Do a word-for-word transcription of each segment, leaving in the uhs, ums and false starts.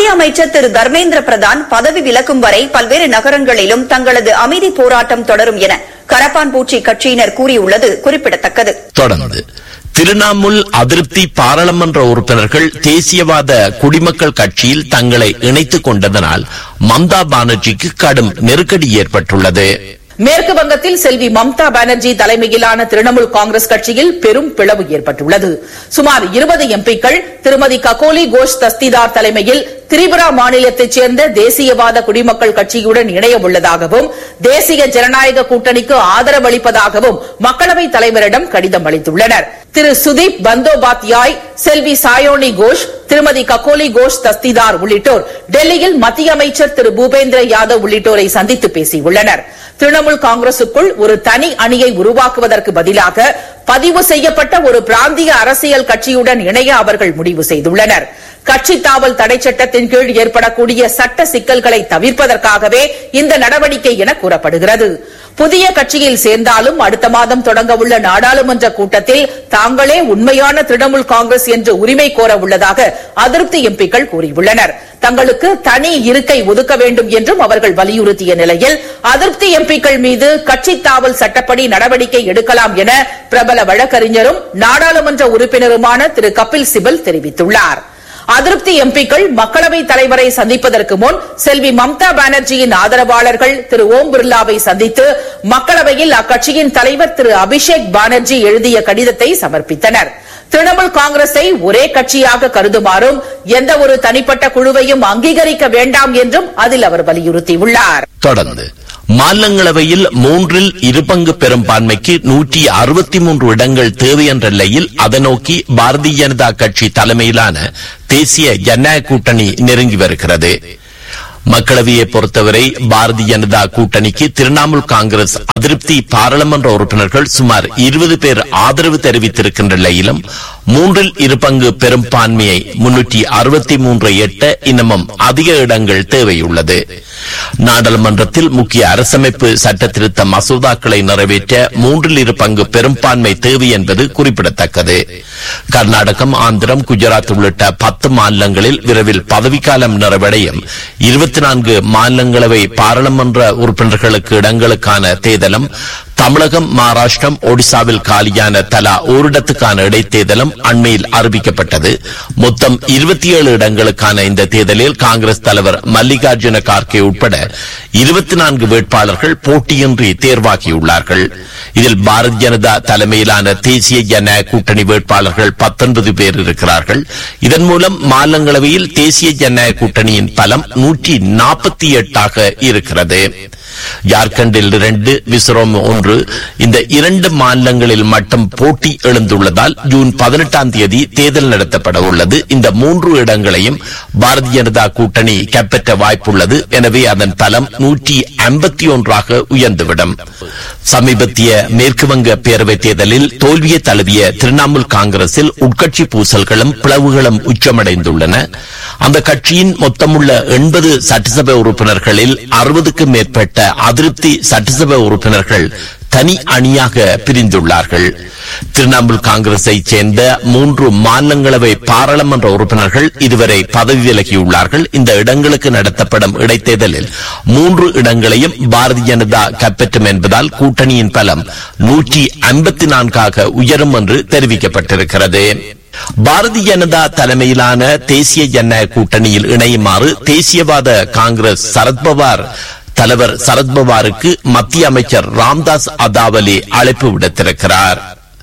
மத்திய அமைச்சர் திரு தர்மேந்திர பிரதான் பதவி விலகும் வரை பல்வேறு நகரங்களிலும் தங்களது அமைதி போராட்டம் தொடரும் என கரப்பான்பூச்சி கட்சியினர் கூறியுள்ளது குறிப்பிடத்தக்கது. தொடர்ந்து திரிணாமுல் அதிருப்தி பாராளுமன்ற உறுப்பினர்கள் தேசியவாத குடிமக்கள் கட்சியில் தங்களை இணைத்துக் கொண்டதனால் மம்தா பானர்ஜிக்கு கடும் நெருக்கடி ஏற்பட்டுள்ளது. மேற்கு வங்கத்தில் செல்வி மம்தா பானர்ஜி தலைமையிலான திரிணாமுல் காங்கிரஸ் கட்சியில் பெரும் பிளவு ஏற்பட்டுள்ளது. சுமார் இருபது எம்பிக்கள் திருமதி ககோலி கோஷ் தஸ்திதார் தலைமையில் திரிபுரா மாநிலத்தைச் சேர்ந்த தேசியவாத குடிமக்கள் கட்சியுடன் இணைய உள்ளதாகவும் தேசிய ஜனநாயக கூட்டணிக்கு ஆதரவு அளிப்பதாகவும் மக்களவைத் தலைவரிடம் கடிதம் அளித்துள்ளனர். திரு சுதீப் பந்தோபாத்யாய், செல்வி சாயோனி கோஷ், திருமதி ககோலி கோஷ் தஸ்திதார் உள்ளிட்டோர் டெல்லியில் மத்திய அமைச்சர் திரு பூபேந்திர யாதவ் உள்ளிட்டோரை சந்தித்து பேசியுள்ளனர். திரிணாமுல் காங்கிரசுக்குள் ஒரு தனி அணியை உருவாக்குவதற்கு பதிலாக பதிவு செய்யப்பட்ட ஒரு பிராந்திய அரசியல் கட்சியுடன் இணைய அவர்கள் முடிவு செய்துள்ளனர். கட்சி தாவல் தடை சட்டத்தின் கீழ் ஏற்படக்கூடிய சட்ட சிக்கல்களை தவிர்ப்பதற்காகவே இந்த நடவடிக்கை என கூறப்படுகிறது. புதிய கட்சியில் சேர்ந்தாலும் அடுத்த மாதம் தொடங்க உள்ள நாடாளுமன்ற கூட்டத்தில் தாங்களே உண்மையான திரிணாமுல் காங்கிரஸ் என்று உரிமை கோர உள்ளதாக அதிருப்தி எம்பிக்கள் கூறியுள்ளனர். தங்களுக்கு தனி இருக்கை ஒதுக்க வேண்டும் என்றும் அவர்கள் வலியுறுத்திய நிலையில் அதிருப்தி எம்பிக்கள் மீது கட்சி தாவல் சட்டப்படி நடவடிக்கை எடுக்கலாம் என பிரபல வழக்கறிஞரும் நாடாளுமன்ற உறுப்பினருமான திரு கபில் சிபல் தெரிவித்துள்ளார். அதிருப்தி எம்பிக்கள் மக்களவைத் தலைவரை சந்திப்பதற்கு முன் செல்வி மம்தா பானர்ஜியின் ஆதரவாளர்கள் திரு ஓம் பிர்லாவை சந்தித்து மக்களவையில் அக்கட்சியின் தலைவர் திரு அபிஷேக் பானர்ஜி எழுதிய கடிதத்தை சமர்ப்பித்தனர். திரிணாமுல் காங்கிரஸை ஒரே கட்சியாக கருதுமாறும் எந்த ஒரு தனிப்பட்ட குழுவையும் அங்கீகரிக்க வேண்டாம் என்றும் அதில் அவர் வலியுறுத்தியுள்ளார். தொடர்ந்து மாநிலங்களவையில் மூன்றில் இருபங்கு பெரும்பான்மைக்கு நூற்றி அறுபத்தி மூன்று இடங்கள் தேவை என்ற நிலையில் அதை நோக்கி பாரதிய ஜனதா கட்சி தலைமையிலான தேசிய ஜனநாயக கூட்டணி நெருங்கி வருகிறது. மக்களவையை பொறுத்தவரை பாரதிய ஜனதா கூட்டணிக்கு திரிணாமுல் காங்கிரஸ் அதிருப்தி பாராளுமன்ற உறுப்பினர்கள் சுமார் இருபது பேர் ஆதரவு தெரிவித்திருக்கின்ற நிலையிலும் மூன்றில் இருபங்கு பெரும்பான்மையை முன்னூற்றி அறுபத்தி மூன்று எட்ட இன்னமும் அதிக இடங்கள் தேவையுள்ளது. நாடாளுமன்றத்தில் முக்கிய அரசமைப்பு சட்ட திருத்த மசோதாக்களை நிறைவேற்ற மூன்றில் இரு பங்கு பெரும்பான்மை தேவை என்பது குறிப்பிடத்தக்கது. கர்நாடகம், ஆந்திரம், குஜராத் உள்ளிட்ட பத்து மாநிலங்களில் விரைவில் பதவிக்காலம் நிறைவடையும். இருபத்தி நான்கு மாநிலங்களவை பாராளுமன்ற உறுப்பினர்களுக்கு இடங்களுக்கான தேர்தலும் தமிழகம், மகாராஷ்டிரம், ஒடிசாவில் காலியான தலா ஓரிடத்துக்கான இடைத்தேர்தலும் அண்மையில் அறிவிக்கப்பட்டது. மொத்தம் இருபத்தி ஏழு இடங்களுக்கான இந்த தேர்தலில் காங்கிரஸ் தலைவர் மல்லிகார்ஜுன கார்கே உட்பட இருபத்தி நான்கு வேட்பாளர்கள் போட்டியின்றி தேர்வாகியுள்ளார்கள். இதில் பாரதிய ஜனதா தலைமையிலான தேசிய ஜனநாயக கூட்டணி வேட்பாளர்கள் பத்தொன்பது பேர் இருக்கிறார்கள். இதன் மூலம் மாநிலங்களவையில் தேசிய ஜனநாயக கூட்டணியின் பலம் நூற்றி நாற்பத்தி எட்டாக இருக்கிறது. ஜார்க்கண்டில் இரண்டு, மிசோரம் ஒன்று, இந்த இரண்டு மாநிலங்களில் மட்டும் போட்டி எழுந்துள்ளதால் ஜூன் பதினெட்டாம் தேதி தேர்தல் நடத்தப்பட உள்ளது. இந்த மூன்று இடங்களையும் பாரதிய ஜனதா கூட்டணி கைப்பற்ற வாய்ப்புள்ளது. எனவே அதன் பலம் நூற்றி ஐம்பத்தி ஒன்றாக உயர்ந்துவிடும். சமீபத்திய மேற்குவங்க பேரவைத் தேர்தலில் தோல்வியை தழுவிய திரிணாமுல் காங்கிரஸில் உட்கட்சி பூசல்களும் பிளவுகளும் உச்சமடைந்துள்ளன. அந்த கட்சியின் மொத்தமுள்ள எண்பது சட்டசபை உறுப்பினர்களில் அறுபதுக்கும் மேற்பட்ட அதிருப்தி சட்டசபை உறுப்பினர்கள் தனி அணியாக பிரிந்துள்ளார்கள். திரிணாமுல் காங்கிரஸை சேர்ந்த மூன்று மாநிலங்களவை பாராளுமன்ற உறுப்பினர்கள் இதுவரை பதவி விலகியுள்ளார்கள். இந்த இடங்களுக்கு நடத்தப்படும் இடைத்தேர்தலில் மூன்று இடங்களையும் பாரதிய ஜனதா கைப்பற்றும் என்பதால் கூட்டணியின் பலம் நூற்றி ஐம்பத்தி நான்காக உயரும் என்று தெரிவிக்கப்பட்டிருக்கிறது. பாரதிய ஜனதா தலைமையிலான தேசிய ஜனநாயக கூட்டணியில் இணையுமாறு தேசியவாத காங்கிரஸ் சரத்பவார் தலைவர் சரத்பவாருக்கு மத்திய அமைச்சர் ராம்தாஸ் அதாவலே அழைப்பு விடுத்திருக்கிறார்.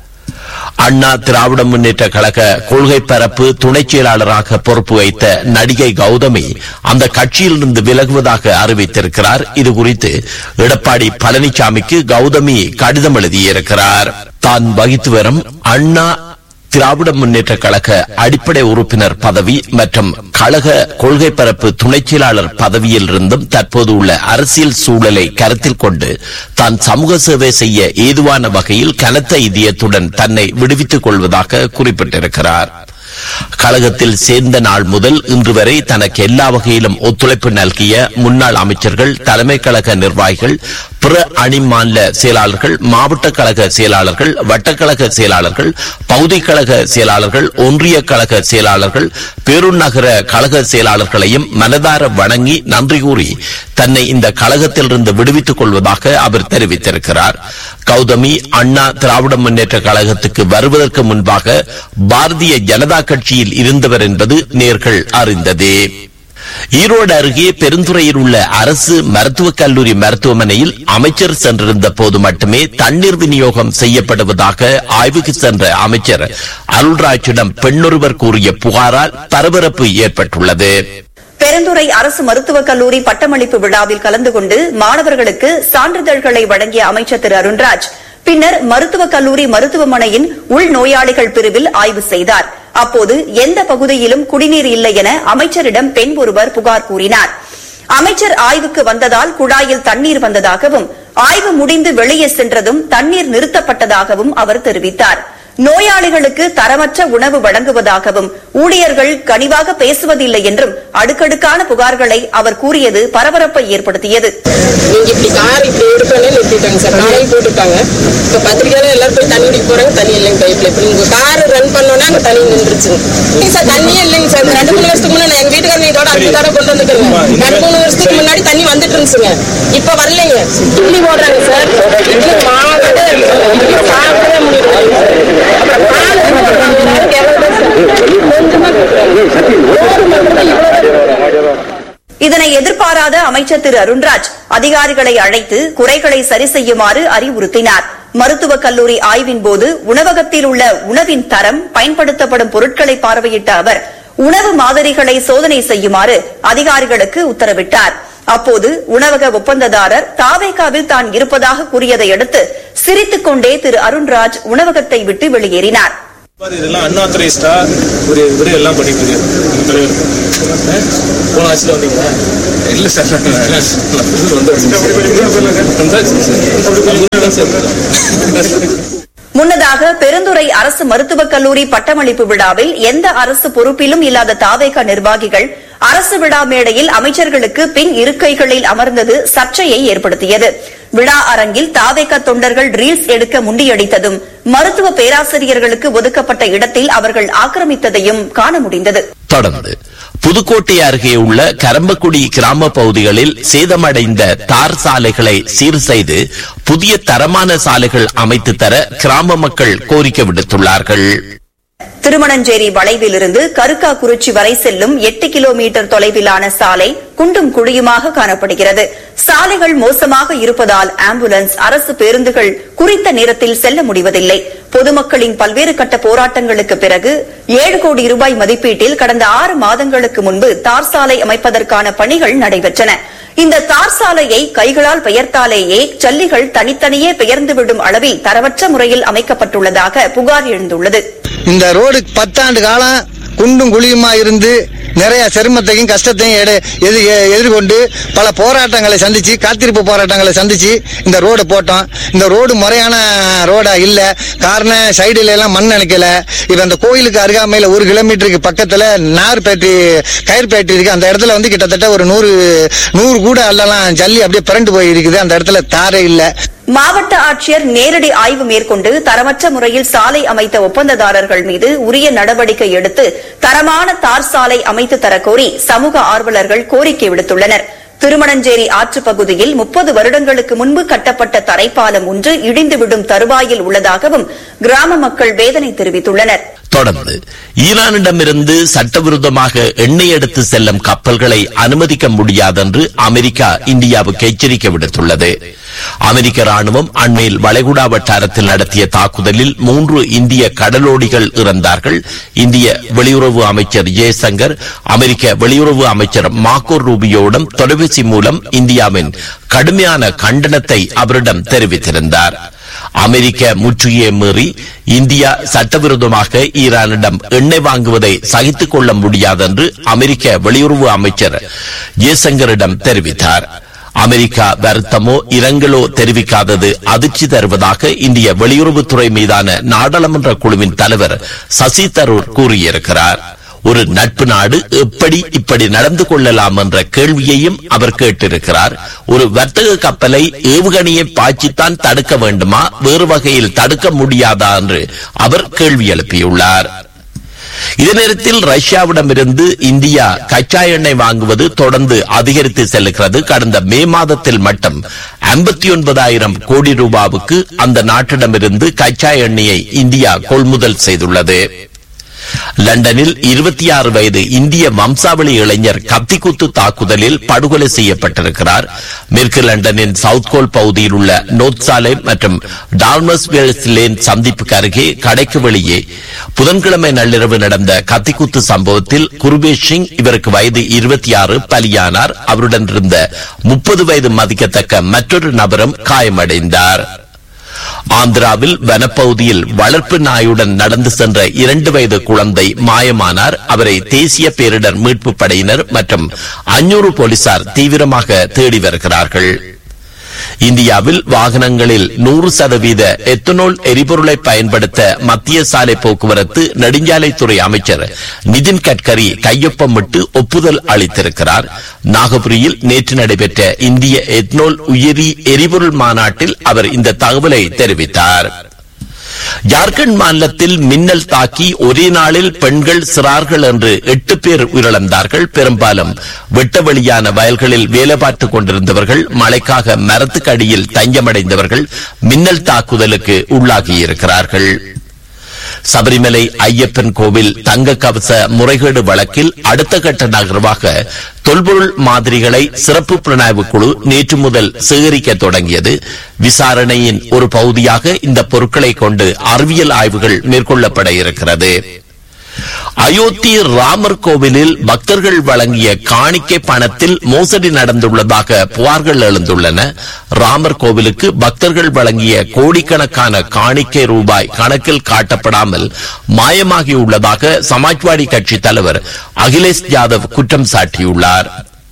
அண்ணா திராவிட முன்னேற்ற கழக கொள்கை பரப்பு துணை செயலாளராக பொறுப்பு வைத்த நடிகை கௌதமி அந்த கட்சியிலிருந்து விலகுவதாக அறிவித்திருக்கிறார். இதுகுறித்து எடப்பாடி பழனிசாமிக்கு கௌதமி கடிதம் எழுதியிருக்கிறார். தான் வகித்து வரும் அண்ணா திராவிட முன்னேற்ற கழக அடிப்படை உறுப்பினர் பதவி மற்றும் கழக கொள்கை பரப்பு துணை செயலாளர் பதவியில் இருந்தும் தற்போது உள்ள அரசியல் சூழலை கருத்தில் கொண்டு தான் சமூக சேவை செய்ய ஏதுவான வகையில் கனத்த இதயத்துடன் தன்னை விடுவித்துக் கொள்வதாக குறிப்பிட்டிருக்கிறார். கழகத்தில் சேர்ந்த நாள் முதல் இன்று வரை தனக்கு எல்லா வகையிலும் ஒத்துழைப்பு நல்கிய முன்னாள் அமைச்சர்கள், தலைமை கழக நிர்வாகிகள், பிற அணி மாநில செயலாளர்கள், மாவட்ட கழக செயலாளர்கள், வட்டக்கழக செயலாளர்கள், பகுதி கழக செயலாளர்கள், ஒன்றிய கழக செயலாளர்கள், பேருநகர கழக செயலாளர்களையும் மனதார வணங்கி நன்றி கூறி தன்னை இந்த கழகத்திலிருந்து விடுவித்துக் கொள்வதாக அவர் தெரிவித்திருக்கிறார். கௌதமி அண்ணா திராவிட முன்னேற்ற கழகத்துக்கு வருவதற்கு முன்பாக பாரதிய ஜனதா கட்சியில் இருந்தவர் என்பது நேர்கள் அறிந்ததே. ஈரோடு அருகே பெருந்துறையில் உள்ள அரசு மருத்துவக் கல்லூரி மருத்துவமனையில் அமைச்சர் சென்றிருந்த போது மட்டுமே தண்ணீர் விநியோகம் செய்யப்படுவதாக ஆய்வுக்கு சென்ற அமைச்சர் அருள்ராஜிடம் பெண்ணொருவர் கூறிய புகாரால் பரபரப்பு ஏற்பட்டுள்ளது. பெருந்துறை அரசு மருத்துவக் கல்லூரி பட்டமளிப்பு விழாவில் கலந்து கொண்டு மாணவர்களுக்கு சான்றிதழ்களை வழங்கிய அமைச்சர் திரு அருண்ராஜ் பின்னர் மருத்துவக் கல்லூரி மருத்துவமனையின் உள்நோயாளிகள் பிரிவில் ஆய்வு செய்தார். அப்போது எந்த பகுதியிலும் குடிநீர் இல்லை என அமைச்சரிடம் பெண் ஒருவர் புகார் கூறினார். அமைச்சர் ஆய்வுக்கு வந்ததால் குழாயில் தண்ணீர் வந்ததாகவும் ஆய்வு முடிந்து வெளியே சென்றதும் தண்ணீர் நிறுத்தப்பட்டதாகவும் அவர் தெரிவித்தார். நோயாளிகளுக்கு தரமற்ற உணவு வழங்குவதாகவும் ஊழியர்கள் கனிவாக பேசுவதில்லை என்றும் அடுக்கடுக்கான புகார்களை அவர் கூறியது பரபரப்பை ஏற்படுத்தியது. நீங்க இப்படி கார் இப்படி எடுக்கணும்னு நிறுத்திட்டாங்க சார், காலையும் போட்டுட்டாங்க. இப்ப பத்திரிகையில எல்லாரும் போய் தண்ணி குடிக்க போறாங்க, தண்ணி இல்லைங்க பைப்ல. இப்ப நீங்க கார் ரன் பண்ணோம்னா அங்க தண்ணி நின்றுச்சுங்க சார். தண்ணியே இல்லைங்க சார். ரெண்டு மூணு வருஷத்துக்கு முன்னாடி எங்க வீட்டுக்காரங்க இதோட அஞ்சு தடவை கொண்டு வந்துருக்காங்க. ரெண்டு மூணு வருஷத்துக்கு முன்னாடி தண்ணி வந்துட்டு இருந்துச்சுங்க, இப்ப வரலைங்க. இட்லி போடுறாங்க சார், இட்லி மாவட்டே சாப்பிடவே முடியல. இதனை எதிர்பாராத அமைச்சர் திரு அருண்ராஜ் அதிகாரிகளை அழைத்து குறைகளை சரி செய்யுமாறு அறிவுறுத்தினார். மருத்துவக் கல்லூரி ஆய்வின் போது உணவகத்தில் உள்ள உணவின் தரம், பயன்படுத்தப்படும் பொருட்களை பார்வையிட்ட அவர் உணவு மாதிரிகளை சோதனை செய்யுமாறு அதிகாரிகளுக்கு உத்தரவிட்டார். அப்போது உணவக ஒப்பந்ததாரர் தாவேகாவில் தான் இருப்பதாக கூறியதை அடுத்து சிரித்துக் கொண்டே திரு அருண்ராஜ் உணவகத்தை விட்டு வெளியேறினார். இதெல்லாம் அன்ஆத்தரைஸ்டா ஒரு இவரு எல்லாம் பண்ணிட்டு போன ஆட்சியில் வந்தீங்களா? இல்ல சார், முன்னதாக பெருந்துறை அரசு மருத்துவக் கல்லூரி பட்டமளிப்பு விழாவில் எந்த அரசு பொறுப்பிலும் இல்லாத தாவேகா நிர்வாகிகள் அரசு விழா மேடையில் அமைச்சர்களுக்கு பின் இருக்கைகளில் அமர்ந்தது சர்ச்சையை ஏற்படுத்தியது. விழா அரங்கில் தாவேகா தொண்டர்கள் ரீல்ஸ் எடுக்க முண்டியடித்ததும் மருத்துவ பேராசிரியர்களுக்கு ஒதுக்கப்பட்ட இடத்தில் அவர்கள் ஆக்கிரமித்ததையும் காண முடிந்தது. தொடர்ந்து புதுக்கோட்டை அருகே உள்ள கரம்பக்குடி கிராம பகுதிகளில் சேதமடைந்த தார் சாலைகளை சீர் செய்து புதிய தரமான சாலைகள் அமைத்து தர கிராம மக்கள் கோரிக்கை விடுத்துள்ளார்கள். திருமணஞ்சேரி வளைவிலிருந்து கருக்காக்குறிச்சி வரை செல்லும் எட்டு கிலோமீட்டர் தொலைவிலான சாலை குண்டும் குழியுமாக காணப்படுகிறது. சாலைகள் மோசமாக இருப்பதால் ஆம்புலன்ஸ், அரசு பேருந்துகள் குறித்த நேரத்தில் செல்ல முடிவதில்லை. பொதுமக்களின் பல்வேறு கட்ட போராட்டங்களுக்கு பிறகு ஏழு கோடி ரூபாய் மதிப்பீட்டில் கடந்த ஆறு மாதங்களுக்கு முன்பு தார் சாலை அமைப்பதற்கான பணிகள் நடைபெற்றன. இந்த தார் சாலையை கைகளால் பெயர்த்தாலேயே ஜல்லிகள் தனித்தனியே பெயர்ந்துவிடும் அளவில் தரவற்ற முறையில் அமைக்கப்பட்டுள்ளதாக புகார் எழுந்துள்ளது. இந்த ரோடு பத்தாண்டு காலம் குண்டும் குழியுமா இருந்து நிறைய சிரமத்தையும் கஷ்டத்தையும் எதிர்கொண்டு பல போராட்டங்களை சந்திச்சு, காத்திருப்பு போராட்டங்களை சந்திச்சு இந்த ரோடு போட்டோம். இந்த ரோடு முறையான ரோடா இல்ல. காரணம் சைடுல எல்லாம் மண் நினைக்கல. இப்ப அந்த கோயிலுக்கு அருகாமையில ஒரு கிலோமீட்டருக்கு பக்கத்துல நார் பேட்டரி கயிறு பேட்டரி இருக்கு. அந்த இடத்துல வந்து கிட்டத்தட்ட ஒரு நூறு நூறு கூட அல்லலாம் ஜல்லி அப்படியே பிறண்டு போய் இருக்குது. அந்த இடத்துல தாரே இல்ல. மாவட்ட ஆட்சியர் நேரடி ஆய்வு மேற்கொண்டு தரமற்ற முறையில் சாலை அமைத்த ஒப்பந்ததாரர்கள் மீது உரிய நடவடிக்கை எடுத்து தரமான தார் சாலை அமைத்து தரக்கோரி சமூக ஆர்வலர்கள் கோரிக்கை விடுத்துள்ளனர். திருமணஞ்சேரி ஆற்று பகுதியில் முப்பது வருடங்களுக்கு முன்பு கட்டப்பட்ட தரைப்பாலம் ஒன்று இடிந்துவிடும் தருவாயில் உள்ளதாகவும் கிராம மக்கள் வேதனை தெரிவித்துள்ளனர். தொடர்ந்து ஈரானிடமிருந்து சட்டவிரோதமாக எண்ணெய் எடுத்து செல்லும் கப்பல்களை அனுமதிக்க முடியாதென்று அமெரிக்கா இந்தியாவுக்கு எச்சரிக்கை விடுத்துள்ளது. அமெரிக்க ராணுவம் அண்மையில் வளைகுடா வட்டாரத்தில் நடத்திய தாக்குதலில் மூன்று இந்திய கடலோடிகள் இறந்தார்கள். இந்திய வெளியுறவு அமைச்சர் ஜெய்சங்கர் அமெரிக்க வெளியுறவு அமைச்சர் மார்க்கோ ரூபியோவிடம் தொலைபேசி மூலம் இந்தியாவின் கடுமையான கண்டனத்தை அவரிடம் தெரிவித்திருந்தார். அமெரிக்க முற்றுகையை மீறி இந்தியா சட்டவிரோதமாக ஈரானிடம் எண்ணெய் வாங்குவதை சகித்துக் கொள்ள முடியாதென்று அமெரிக்க வெளியுறவு அமைச்சர் ஜெய்சங்கரிடம் தெரிவித்தார். அமெரிக்கா வருத்தமோ இரங்கலோ தெரிவிக்காதது அதிர்ச்சி தருவதாக இந்திய வெளியுறவுத்துறை மீதான நாடாளுமன்ற குழுவின் தலைவர் சசி தரூர் கூறியிருக்கிறார். ஒரு நட்பு நாடு எப்படி இப்படி நடந்து கொள்ளலாம் என்ற கேள்வியையும் அவர் கேட்டிருக்கிறார். ஒரு வர்த்தக கப்பலை ஏவுகணையை பாய்ச்சித்தான் தடுக்க வேண்டுமா, வேறு வகையில் தடுக்க முடியாதா என்று அவர் கேள்வி எழுப்பியுள்ளார். இதே நேரத்தில் ரஷ்யாவிடமிருந்து இந்தியா கச்சா எண்ணெய் வாங்குவது தொடர்ந்து அதிகரித்து செல்கிறது. கடந்த மே மாதத்தில் மட்டும் ஐம்பத்தி ஒன்பதாயிரம் கோடி ரூபாவுக்கு அந்த நாட்டிடமிருந்து கச்சா எண்ணெயை இந்தியா கொள்முதல் செய்துள்ளது. லண்டனில் இருபத்தி ஆறு வயது இந்திய வம்சாவளி இளைஞர் கத்திக்குத்து தாக்குதலில் படுகொலை செய்யப்பட்டிருக்கிறார். மேற்கு லண்டனின் சவுத்கோல் பகுதியில் உள்ள நோர்த் சாலை மற்றும் டால்மஸ்வேல்ஸ் லேன் சந்திப்புக்கு அருகே கடைக்கு வெளியே புதன்கிழமை நள்ளிரவு நடந்த கத்திக்குத்து சம்பவத்தில் குர்பேஷ் சிங், இவருக்கு வயது இருபத்தி ஆறு, பலியானார். அவருடன் இருந்த முப்பது வயது மதிக்கத்தக்க மற்றொரு நபரும் காயமடைந்தார். ஆந்திராவில் வனப்பகுதியில் வளர்ப்பு நாயுடன் நடந்து சென்ற இரண்டு வயது குழந்தை மாயமானார். அவரை தேசிய பேரிடர் மீட்பு படையினர் மற்றும் அஞ்சூறு போலீசார் தீவிரமாக தேடி வருகிறார்கள். இந்தியாவில் வாகனங்களில் நூறு சதவீத எத்தனால் எரிபொருளை பயன்படுத்த மத்திய சாலை போக்குவரத்து நெடுஞ்சாலைத்துறை அமைச்சர் நிதின் கட்கரி கையொப்பமிட்டு ஒப்புதல் அளித்திருக்கிறார். நாகபுரியில் நேற்று நடைபெற்ற இந்திய எத்தனால் உயிரி எரிபொருள் மாநாட்டில் அவர் இந்த தகவலை தெரிவித்தார். ஜார்க்கண்ட் மாநிலத்தில் மின்னல் தாக்கி ஒரே நாளில் பெண்கள் சிறார்கள் என்று எட்டு பேர் உயிரிழந்தார்கள். பெரும்பாலும் வெட்ட வெளியான வயல்களில் வேலை பார்த்துக் கொண்டிருந்தவர்கள், மழைக்காக மரத்துக்கு அடியில் தஞ்சமடைந்தவர்கள் மின்னல் தாக்குதலுக்கு உள்ளாகியிருக்கிறார்கள். சபரிமலை ஐயப்பன் கோவில் தங்க கவச முறைகேடு வழக்கில் அடுத்த கட்ட நகர்வாக தொல்பொருள் மாதிரிகளை சிறப்பு புலனாய்வு குழு நேற்று முதல் சேகரிக்க தொடங்கியது. விசாரணையின் ஒரு பகுதியாக இந்த பொருட்களை கொண்டு அறிவியல் ஆய்வுகள் மேற்கொள்ளப்பட இருக்கிறது. அயோத்தி ராமர் கோவிலில் பக்தர்கள் வழங்கிய காணிக்கை பணத்தில் மோசடி நடந்துள்ளதாக புகார்கள் எழுந்துள்ளன. ராமர் கோவிலுக்கு பக்தர்கள் வழங்கிய கோடிக்கணக்கான காணிக்கை ரூபாய் கணக்கில் காட்டப்படாமல் மாயமாகியுள்ளதாக சமாஜ்வாடி கட்சி தலைவர் அகிலேஷ் யாதவ் குற்றம் சாட்டியுள்ளார்.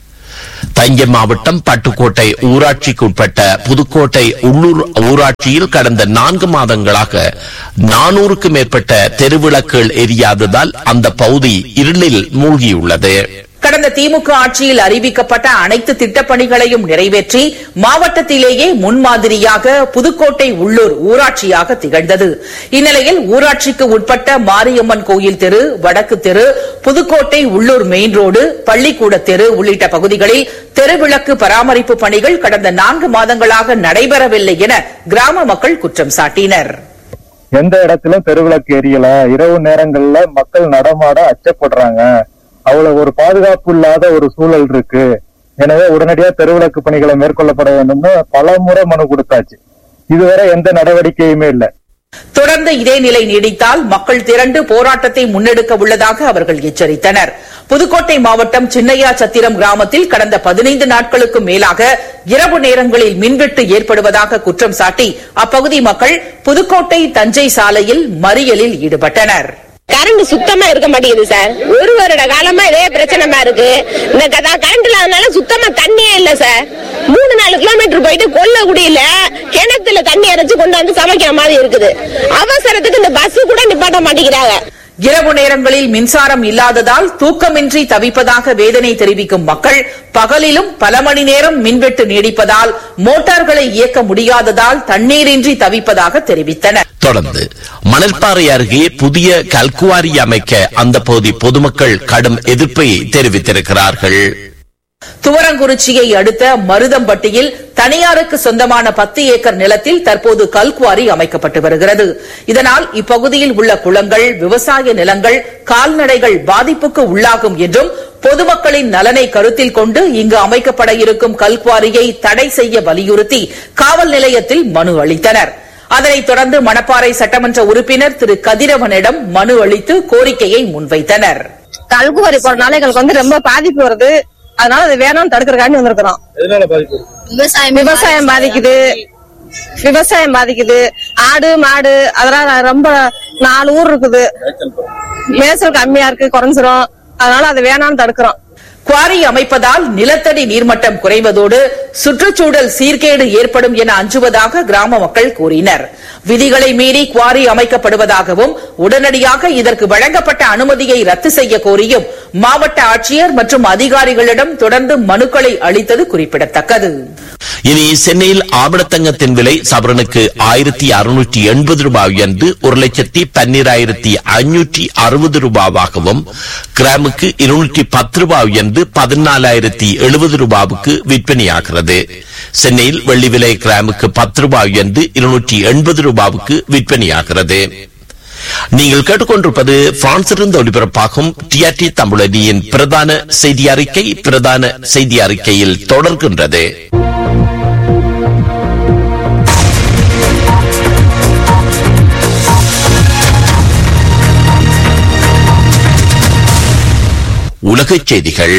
தஞ்சை மாவட்டம் பட்டுக்கோட்டை ஊராட்சிக்குட்பட்ட புதுக்கோட்டை உள்ளூர் ஊராட்சியில் கடந்த நான்கு மாதங்களாக நானூறுக்கு மேற்பட்ட தெருவிளக்குகள் எரியாததால் அந்த பகுதி இருளில் மூழ்கியுள்ளது. கடந்த திமுக ஆட்சியில் அறிவிக்கப்பட்ட அனைத்து திட்டப்பணிகளையும் நிறைவேற்றி மாவட்டத்திலேயே முன்மாதிரியாக புதுக்கோட்டை உள்ளூர் ஊராட்சியாக திகழ்ந்தது. இந்நிலையில் ஊராட்சிக்கு உட்பட்ட மாரியம்மன் கோயில் தெரு, வடக்கு தெரு, புதுக்கோட்டை உள்ளூர் மெயின் ரோடு, பள்ளிக்கூட தெரு உள்ளிட்ட பகுதிகளில் தெருவிளக்கு பராமரிப்பு பணிகள் கடந்த நான்கு மாதங்களாக நடைபெறவில்லை என கிராம மக்கள் குற்றம் சாட்டினர். எந்த இடத்திலும் தெருவிளக்கு எரியல, இரவு நேரங்கள்ல மக்கள் நடமாட அச்சப்படுறாங்க, அவ்வளவு ஒரு பாதுகாப்பு இல்லாத ஒரு சூழல் இருக்கு. எனவே உடனடியா தெருவிளக்கு பணிகளை மேற்கொள்ளப்பட வேண்டும்னு பல முறை மனு கொடுத்தாச்சு. இதுவரை எந்த நடவடிக்கையுமே இல்லை. தொடர்ந்து இதே நிலை நீடித்தால் மக்கள் திரண்டு போராட்டத்தை முன்னெடுக்க உள்ளதாக அவர்கள் எச்சரித்தனர். புதுக்கோட்டை மாவட்டம் சின்னையா சத்திரம் கிராமத்தில் கடந்த பதினைந்து நாட்களுக்கு மேலாக இரவு நேரங்களில் மின்வெட்டு ஏற்படுவதாக குற்றம் சாட்டி அப்பகுதி மக்கள் புதுக்கோட்டை தஞ்சை சாலையில் மறியலில் ஈடுபட்டனர். கரண்ட் சுத்தமா இருக்க மாட்டேங்குது சார். ஒரு வருட காலமா இதே பிரச்சனைமா இருக்கு. இந்த கரண்ட் இல்லாதனால சுத்தமா தண்ணியே இல்ல சார். மூணு நாலு கிலோமீட்டர் போயிட்டு கொல்லக்குடியில கிணத்துல தண்ணி அரைச்சு கொண்டாந்து சமைக்கிற மாதிரி இருக்குது. அவசரத்துக்கு இந்த பஸ் கூட நிப்பாட்ட மாட்டேங்கிறாங்க. இரவு நேரங்களில் மின்சாரம் இல்லாததால் தூக்கமின்றி தவிப்பதாக வேதனை தெரிவிக்கும் மக்கள் பகலிலும் பல மணி நேரம் மின்வெட்டு நீடிப்பதால் மோட்டார்களை இயக்க முடியாததால் தண்ணீரின்றி தவிப்பதாக தெரிவித்தனர். தொடர்ந்து மணற்பாறை அருகே புதிய கல்குவாரி அமைக்க அந்த பகுதி பொதுமக்கள் கடும் எதிர்ப்பை தெரிவித்திருக்கிறார்கள். துவரங்குறிச்சியை அடுத்த மருதம்பட்டியில் தனியாருக்கு சொந்தமான பத்து ஏக்கர் நிலத்தில் தற்போது கல்குவாரி அமைக்கப்பட்டு வருகிறது. இதனால் இப்பகுதியில் உள்ள குளங்கள், விவசாய நிலங்கள், கால்நடைகள் பாதிப்புக்கு உள்ளாகும் என்றும் பொதுமக்களின் நலனை கருத்தில் கொண்டு இங்கு அமைக்கப்பட இருக்கும் கல்குவாரியை தடை செய்ய வலியுறுத்தி காவல் நிலையத்தில் மனு அளித்தனர். அதனைத் தொடர்ந்து மணப்பாறை சட்டமன்ற உறுப்பினர் திரு கதிரவனிடம் மனு அளித்து கோரிக்கையை முன்வைத்தனர். கல்குவாரி போறதுனால எங்களுக்கு வந்து ரொம்ப பாதிப்பு வருது. அதனால அது வேணாம் தடுக்கிறதுக்காண்டி வந்திருக்கிறோம். விவசாயம் பாதிக்குது, விவசாயம் பாதிக்குது. ஆடு மாடு அதெல்லாம் ரொம்ப நாலு ஊர் இருக்குது. மேய்ச்சல் கம்மியா இருக்கு, குறைஞ்சிரும். அதனால அது வேணாம்னு தடுக்கிறோம். குவாரி அமைப்பதால் நிலத்தடி நீர்மட்டம் குறைவதோடு சுற்றுச்சூழல் சீர்கேடு ஏற்படும் என அஞ்சுவதாக கிராம மக்கள் கூறினர். விதிகளை மீறி குவாரி அமைக்கப்படுவதாகவும் உடனடியாக இதற்கு வழங்கப்பட்ட அனுமதியை ரத்து செய்ய கோரியும் மாவட்ட ஆட்சியர் மற்றும் அதிகாரிகளிடம் தொடர்ந்து மனுக்களை அளித்தது குறிப்பிடத்தக்கது. இனி சென்னையில் ஆபணத்தங்கத்தின் விலை சவரனுக்கு ஆயிரத்தி அறுநூற்றி எண்பது ரூபாய் என்று ஒரு லட்சத்தி பன்னிராயிரத்தி ஐநூற்றி அறுபது ரூபாவாகவும் கிராமுக்கு இருநூற்றி பத்து ரூபாய் என்று பதினாலாயிரத்தி எழுபது ரூபாவுக்கு விற்பனையாகிறது. சென்னையில் வெள்ளி விலை கிராமுக்கு பத்து ரூபாய் என்று இருநூற்றி எண்பது ரூபாவுக்கு விற்பனையாகிறது. நீங்கள் கேட்டுக்கொண்டிருப்பது பிரான்சிலிருந்து ஒலிபரப்பாகும் டிஆர்டி தமிழனியின் பிரதான செய்தி அறிக்கை. பிரதான செய்தி அறிக்கையில் தொடர்கின்றது. உலகச் செய்திகள்.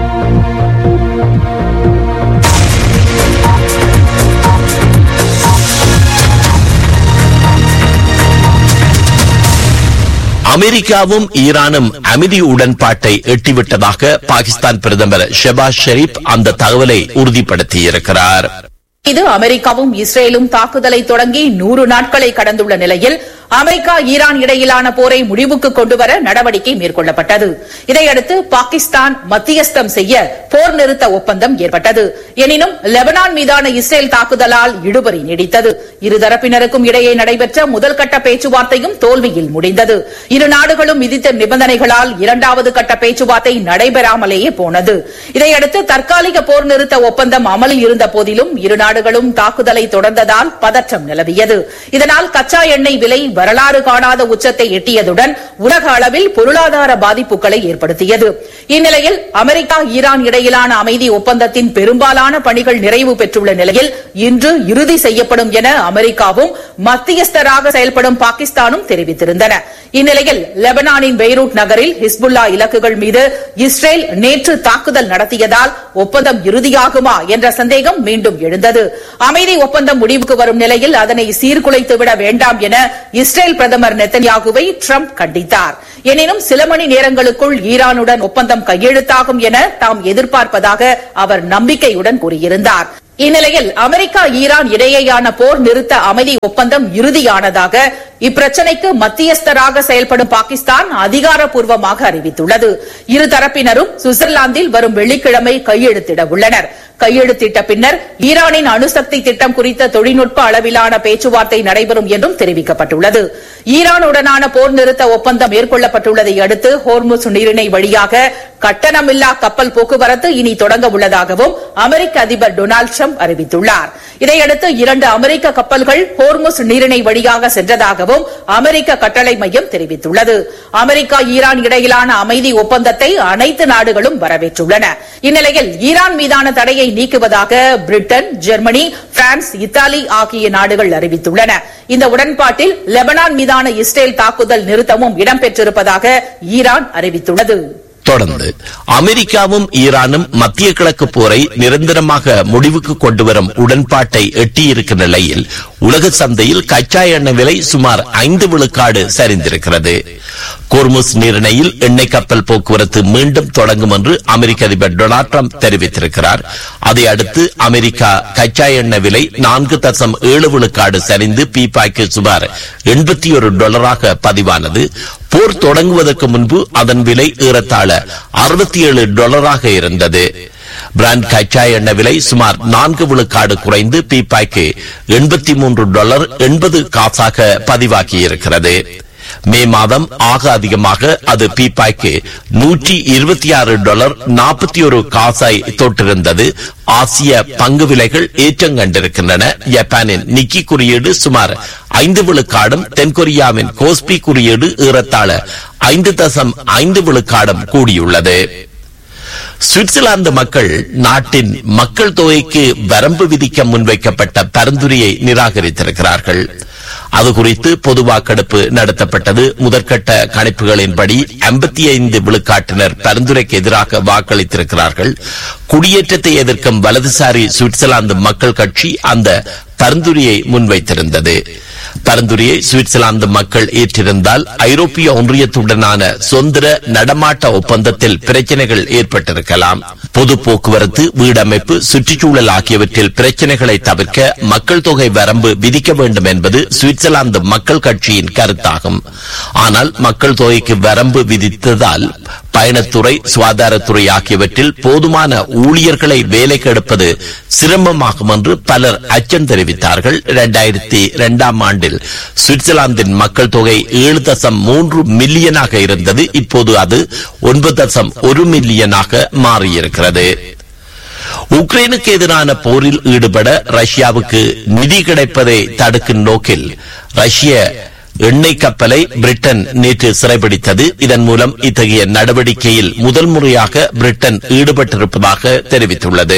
அமெரிக்காவும் ஈரானும் அமைதி உடன்பாட்டை எட்டிவிட்டதாக பாகிஸ்தான் பிரதமர் ஷெபாஸ் ஷெரீப் அந்த தகவலை உறுதிப்படுத்தியிருக்கிறார். இது அமெரிக்காவும் இஸ்ரேலும் தாக்குதலை தொடங்கி நூறு நாட்களை கடந்துள்ள நிலையில் அமெரிக்கா ஈரான் இடையிலான போரை முடிவுக்கு கொண்டுவர நடவடிக்கை மேற்கொள்ளப்பட்டது. இதையடுத்து பாகிஸ்தான் மத்தியஸ்தம் செய்ய போர் நிறுத்த ஒப்பந்தம் ஏற்பட்டது. எனினும் லெபனான் மீதான இஸ்ரேல் தாக்குதலால் இழுபறி நீடித்தது. இருதரப்பினருக்கும் இடையே நடைபெற்ற முதல் கட்ட பேச்சுவார்த்தையும் தோல்வியில் முடிந்தது. இரு நாடுகளும் விதித்த நிபந்தனைகளால் இரண்டாவது கட்ட பேச்சுவார்த்தை நடைபெறாமலேயே போனது. இதையடுத்து தற்காலிக போர் நிறுத்த ஒப்பந்தம் அமலில் இருந்த போதிலும் இரு நாடுகளும் தாக்குதலை தொடர்ந்ததால் பதற்றம் நிலவியது. இதனால் கச்சா எண்ணெய் விலை வரலாறு காணாத உச்சத்தை எட்டியதுடன் உலக அளவில் பொருளாதார பாதிப்புகளை ஏற்படுத்தியது. இந்நிலையில் அமெரிக்கா ஈரான் இடையிலான அமைதி ஒப்பந்தத்தின் பெரும்பாலான பணிகள் நிறைவு பெற்றுள்ள நிலையில் இன்று இறுதி செய்யப்படும் என அமெரிக்காவும் மத்தியஸ்தராக செயல்படும் பாகிஸ்தானும் தெரிவித்திருந்தன. இந்நிலையில் லெபனானின் பெய்ரூட் நகரில் ஹிஸ்புல்லா இலக்குகள் மீது இஸ்ரேல் நேற்று தாக்குதல் நடத்தியதால் ஒப்பந்தம் இறுதியாகுமா என்ற சந்தேகம் மீண்டும் எழுந்தது. அமைதி ஒப்பந்தம் முடிவுக்கு வரும் நிலையில் அதனை சீர்குலைத்துவிட வேண்டாம் என இஸ்ரேல் பிரதமர் நெத்தன்யாகுவை ட்ரம்ப் கண்டித்தார். எனினும் சில மணி நேரங்களுக்குள் ஈரானுடன் ஒப்பந்தம் கையெழுத்தாகும் என தாம் எதிர்பார்ப்பதாக அவர் நம்பிக்கையுடன் கூறியிருந்தார். இந்நிலையில் அமெரிக்கா ஈரான் இடையேயான போர் நிறுத்த அமைதி ஒப்பந்தம் இறுதியானதாக இப்பிரச்சினைக்கு மத்தியஸ்தராக செயல்படும் பாகிஸ்தான் அதிகாரப்பூர்வமாக அறிவித்துள்ளது. இருதரப்பினரும் சுவிட்சர்லாந்தில் வரும் வெள்ளிக்கிழமை கையெழுத்திட உள்ளனர். கையெழுத்திட்ட பின்னர் ஈரானின் அணுசக்தி திட்டம் குறித்த தொழில்நுட்ப அளவிலான பேச்சுவார்த்தை நடைபெறும் என்றும் தெரிவிக்கப்பட்டுள்ளது. ஈரானுடனான போர் நிறுத்த ஒப்பந்தம் மேற்கொள்ளப்பட்டுள்ளதை அடுத்து ஹோர்முஸ் நீரிணை வழியாக கட்டணமில்லா கப்பல் போக்குவரத்து இனி தொடங்க உள்ளதாகவும் அமெரிக்க அதிபர் டொனால்டு ட்ரம்ப் அறிவித்துள்ளார். இதையடுத்து இரண்டு அமெரிக்க கப்பல்கள் ஹோர்முஸ் நீரிணை வழியாக சென்றதாகவும் அமெரிக்க கட்டளை மையம் தெரிவித்துள்ளது. அமெரிக்கா ஈரான் இடையிலான அமைதி ஒப்பந்தத்தை அனைத்து நாடுகளும் வரவேற்றுள்ளன. இந்நிலையில் ஈரான் மீதான தடையை நீக்குவதாக பிரிட்டன், ஜெர்மனி, பிரான்ஸ், இத்தாலி ஆகிய நாடுகள் அறிவித்துள்ளன. இந்த உடன்பாட்டில் லெபனான் மீதான இஸ்ரேல் தாக்குதல் நிறுத்தமும் இடம்பெற்றிருப்பதாக ஈரான் அறிவித்துள்ளது. தொடர்ந்து அமெரிக்காவும் ஈரானும் மத்திய கிழக்கு போரை நிரந்தரமாக முடிவுக்கு கொண்டுவரும் உடன்பாட்டை எட்டியிருக்கும் நிலையில் உலக சந்தையில் கச்சா எண்ணெய் விலை சுமார் ஐந்து விழுக்காடு சரிந்திருக்கிறது. கோர்முஸ் நீரிணையில் எண்ணெய் கப்பல் போக்குவரத்து மீண்டும் தொடங்கும் என்று அமெரிக்க அதிபர் டொனால்டு ட்ரம்ப் தெரிவித்திருக்கிறார். அதை அடுத்து அமெரிக்கா கச்சா எண்ணெய் விலை நான்கு தசம் ஏழு விழுக்காடு சரிந்து பீப்பாய்க்கு சுமார் எண்பத்தி ஒரு டாலராக பதிவானது. போர் தொடங்குவதற்கு முன்பு அதன் விலை ஏறத்தாழ அறுபத்தி ஏழு டாலராக இருந்தது. பிராண்ட் கச்சா எண்ணெய் விலை சுமார் நான்கு விழுக்காடு குறைந்து பீப்பாய்க்கு எண்பத்தி மூன்று டாலர் எண்பது காசாக பதிவாகியிருக்கிறது. மே மாதம் ஆக அதிகமாக அது பீப்பாய்க்கு நூற்றி இருபத்தி ஆறு டாலர் நாற்பத்தி ஒரு காசாய் தொட்டிருந்தது. ஆசிய பங்கு விலைகள் ஏற்றம் கண்டிருக்கின்றன. ஜப்பானின் நிக்கி குறியீடு சுமார் ஐந்து விழுக்காடும் தென்கொரியாவின் கோஸ்பி குறியீடு ஏறத்தாழ ஐந்து தசம் ஐந்து விழுக்காடும் கூடியுள்ளது. சுவிட்சர்லாந்து மக்கள் நாட்டின் மக்கள் தொகைக்கு வரம்பு விதிக்க முன்வைக்கப்பட்ட பரிந்துரையை நிராகரித்திருக்கிறார்கள். அது குறித்து பொது வாக்கெடுப்பு நடத்தப்பட்டது. முதற்கட்ட கணிப்புகளின்படி ஐம்பத்தி ஐந்து விழுக்காட்டினர் பரிந்துரைக்கு எதிராக வாக்களித்திருக்கிறார்கள். குடியேற்றத்தை எதிர்க்கும் வலதுசாரி சுவிட்சர்லாந்து மக்கள் கட்சி அந்த பரிந்துரையை முன்வைத்திருந்தது. பரிந்துரையை சுவிட்சர்லாந்து மக்கள் ஏற்றிருந்தால் ஐரோப்பிய ஒன்றியத்துடனான சொந்த நடமாட்ட ஒப்பந்தத்தில் பிரச்சனைகள் ஏற்பட்டிருக்கலாம். பொது போக்குவரத்து, வீடமைப்பு, சுற்றுச்சூழல் ஆகியவற்றில் பிரச்சனைகளை தவிர்க்க மக்கள் தொகை வரம்பு விதிக்க வேண்டும் என்பது சுவிட்சர்லாந்து மக்கள் கட்சியின் கருத்தாகும். ஆனால் மக்கள் தொகைக்கு வரம்பு விதித்ததால் பயணத்துறை, சுகாதாரத்துறை ஆகியவற்றில் போதுமான ஊழியர்களை வேலைக்கு எடுப்பது சிரமமாகும் என்று பலர் அச்சம் தெரிவித்தார்கள். இரண்டாயிரத்தி இரண்டாம் ஆண்டில் சுவிட்சர்லாந்தின் மக்கள் தொகை ஏழு தசம் மூன்று மில்லியனாக இருந்தது. இப்போது அது ஒன்பது தசம் ஒரு மில்லியனாக மாறியிருக்கிறது. உக்ரைனுக்கு எதிரான போரில் ஈடுபட ரஷ்யாவுக்கு நிதி கிடைப்பதை தடுக்கும் நோக்கில் ரஷ்ய எண்ணெய் கப்பலை பிரிட்டன் நேற்று சிறைபிடித்தது. இதன் மூலம் இத்தகைய நடவடிக்கையில் முதல் முறையாக பிரிட்டன் ஈடுபட்டிருப்பதாக தெரிவித்துள்ளது.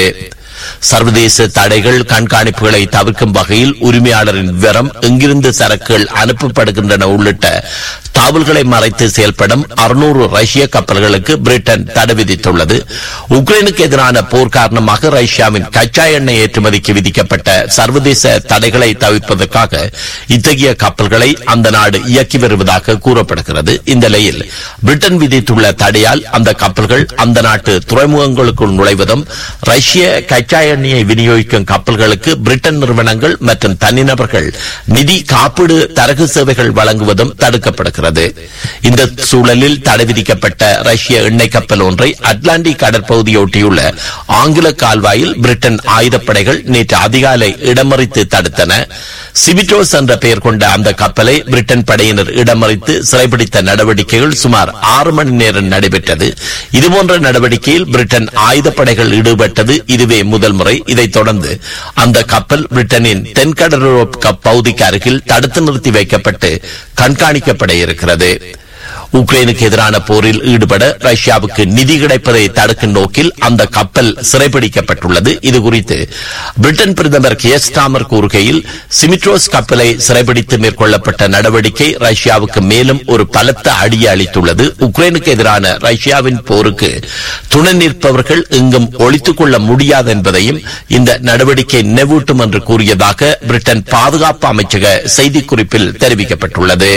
சர்வதேச தடைகள், கண்காணிப்புகளை தவிர்க்கும் வகையில் உரிமையாளரின் விவரம், எங்கிருந்து சரக்குகள் அனுப்பப்படுகின்றன உள்ளிட்ட தகவல்களை மறைத்து செயல்படும் அறுநூறு ரஷ்ய கப்பல்களுக்கு பிரிட்டன் தடை விதித்துள்ளது. உக்ரைனுக்கு எதிரான போர் காரணமாக ரஷ்யாவின் கச்சா எண்ணெய் ஏற்றுமதிக்கு விதிக்கப்பட்ட சர்வதேச தடைகளை தவிர்ப்பதற்காக இத்தகைய கப்பல்களை அந்த நாடு இயக்கி வருவதாக கூறப்படுகிறது. இந்த நிலையில் பிரிட்டன் விதித்துள்ள தடையால் அந்த கப்பல்கள் அந்த நாட்டு துறைமுகங்களுக்குள் நுழைவதும், ரஷ்ய கச்சா எண்ணெயை விநியோகிக்கும் கப்பல்களுக்கு பிரிட்டன் நிறுவனங்கள் மற்றும் தனிநபர்கள் நிதி காப்பீடு தரகு சேவைகள் வழங்குவதும் தடுக்கப்படுகிறது. இந்த சூழலில் தடை விதிக்கப்பட்ட ரஷ்ய எண்ணெய் கப்பல் ஒன்றை அட்லாண்டிக் கடற்பகுதியொட்டியுள்ள ஆங்கில கால்வாயில் பிரிட்டன் ஆயுதப்படைகள் நேற்று அதிகாலை இடமறித்து தடுத்தன. சிவிட்டோஸ் என்ற பெயர் கொண்ட அந்த கப்பலை பிரிட்டன் படையினர் இடமறித்து சிறைபிடித்த நடவடிக்கைகள் சுமார் ஆறு மணி நேரம் நடைபெற்றது. இதுபோன்ற நடவடிக்கையில் பிரிட்டன் ஆயுதப்படைகள் ஈடுபட்டது இதுவே முதல் முறை. இதைத் தொடர்ந்து அந்த கப்பல் பிரிட்டனின் தென்கடலோர பகுதிக்கு அருகில் தடுத்து நிறுத்தி வைக்கப்பட்டு கண்காணிக்கப்பட இருக்கிறது. உக்ரைனுக்கு எதிரான போரில் ஈடுபட ரஷ்யாவுக்கு நிதி கிடைப்பதை தடுக்கும் நோக்கில் அந்த கப்பல் சிறைபிடிக்கப்பட்டுள்ளது. இதுகுறித்து பிரிட்டன் பிரதமர் கியர் ஸ்டார்மர் கூறுகையில், சிமிட்ரோஸ் கப்பலை சிறைபிடித்து மேற்கொள்ளப்பட்ட நடவடிக்கை ரஷ்யாவுக்கு மேலும் ஒரு பலத்த அடியை அளித்துள்ளது. உக்ரைனுக்கு எதிரான ரஷ்யாவின் போருக்கு துணை நிற்பவர்கள் எங்கும் ஒழித்துக் கொள்ள முடியாது என்பதையும் இந்த நடவடிக்கை நினைவூட்டும் என்று கூறியதாக பிரிட்டன் பாதுகாப்பு அமைச்சக செய்திக்குறிப்பில் தெரிவிக்கப்பட்டுள்ளது.